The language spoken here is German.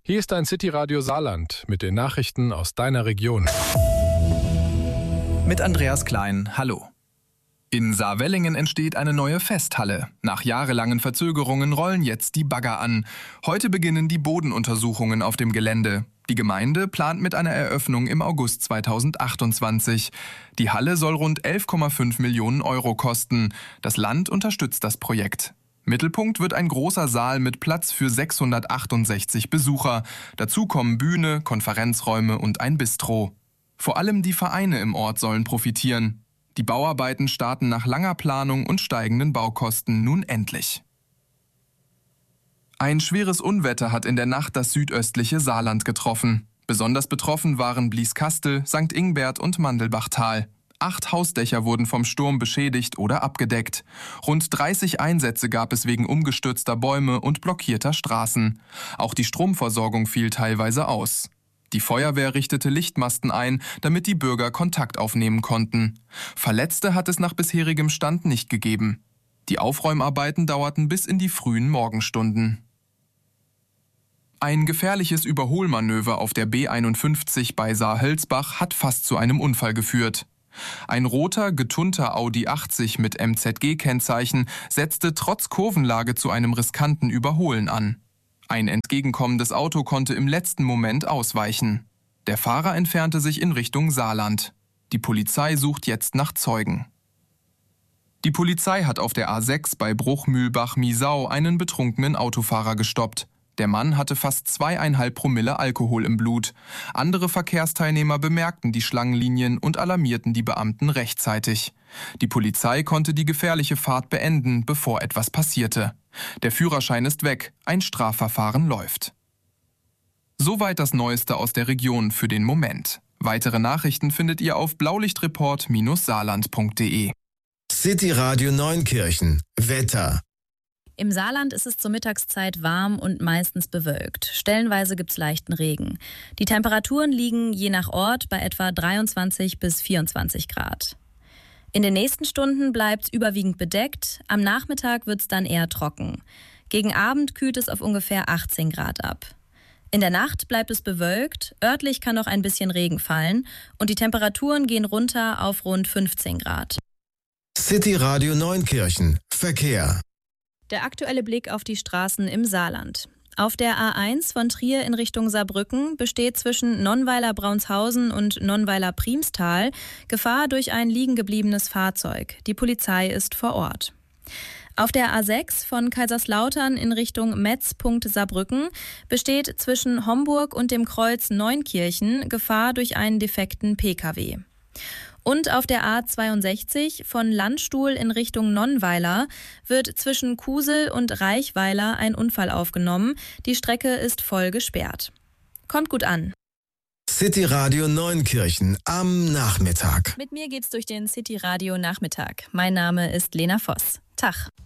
Hier ist dein City-Radio Saarland mit den Nachrichten aus deiner Region. Mit Andreas Klein, hallo. In Saarwellingen entsteht eine neue Festhalle. Nach jahrelangen Verzögerungen rollen jetzt die Bagger an. Heute beginnen die Bodenuntersuchungen auf dem Gelände. Die Gemeinde plant mit einer Eröffnung im August 2028. Die Halle soll rund 11,5 Millionen Euro kosten. Das Land unterstützt das Projekt. Mittelpunkt wird ein großer Saal mit Platz für 668 Besucher. Dazu kommen Bühne, Konferenzräume und ein Bistro. Vor allem die Vereine im Ort sollen profitieren. Die Bauarbeiten starten nach langer Planung und steigenden Baukosten nun endlich. Ein schweres Unwetter hat in der Nacht das südöstliche Saarland getroffen. Besonders betroffen waren Blieskastel, St. Ingbert und Mandelbachtal. 8 Hausdächer wurden vom Sturm beschädigt oder abgedeckt. Rund 30 Einsätze gab es wegen umgestürzter Bäume und blockierter Straßen. Auch die Stromversorgung fiel teilweise aus. Die Feuerwehr richtete Lichtmasten ein, damit die Bürger Kontakt aufnehmen konnten. Verletzte hat es nach bisherigem Stand nicht gegeben. Die Aufräumarbeiten dauerten bis in die frühen Morgenstunden. Ein gefährliches Überholmanöver auf der B51 bei Saar-Hölzbach hat fast zu einem Unfall geführt. Ein roter, getunter Audi 80 mit MZG-Kennzeichen setzte trotz Kurvenlage zu einem riskanten Überholen an. Ein entgegenkommendes Auto konnte im letzten Moment ausweichen. Der Fahrer entfernte sich in Richtung Saarland. Die Polizei sucht jetzt nach Zeugen. Die Polizei hat auf der A6 bei Bruchmühlbach-Miesau einen betrunkenen Autofahrer gestoppt. Der Mann hatte fast 2,5 Promille Alkohol im Blut. Andere Verkehrsteilnehmer bemerkten die Schlangenlinien und alarmierten die Beamten rechtzeitig. Die Polizei konnte die gefährliche Fahrt beenden, bevor etwas passierte. Der Führerschein ist weg, ein Strafverfahren läuft. Soweit das Neueste aus der Region für den Moment. Weitere Nachrichten findet ihr auf blaulichtreport-saarland.de. City Radio Neunkirchen. Wetter. Im Saarland ist es zur Mittagszeit warm und meistens bewölkt. Stellenweise gibt es leichten Regen. Die Temperaturen liegen je nach Ort bei etwa 23 bis 24 Grad. In den nächsten Stunden bleibt es überwiegend bedeckt. Am Nachmittag wird es dann eher trocken. Gegen Abend kühlt es auf ungefähr 18 Grad ab. In der Nacht bleibt es bewölkt. Örtlich kann noch ein bisschen Regen fallen. Und die Temperaturen gehen runter auf rund 15 Grad. City Radio Neunkirchen. Verkehr. Der aktuelle Blick auf die Straßen im Saarland. Auf der A1 von Trier in Richtung Saarbrücken besteht zwischen Nonnweiler-Braunshausen und Nonnweiler-Priemstal Gefahr durch ein liegengebliebenes Fahrzeug. Die Polizei ist vor Ort. Auf der A6 von Kaiserslautern in Richtung Metz-Saarbrücken besteht zwischen Homburg und dem Kreuz Neunkirchen Gefahr durch einen defekten Pkw. Und auf der A62 von Landstuhl in Richtung Nonnweiler wird zwischen Kusel und Reichweiler ein Unfall aufgenommen. Die Strecke ist voll gesperrt. Kommt gut an. City Radio Neunkirchen am Nachmittag. Mit mir geht's durch den City Radio Nachmittag. Mein Name ist Lena Voss. Tag.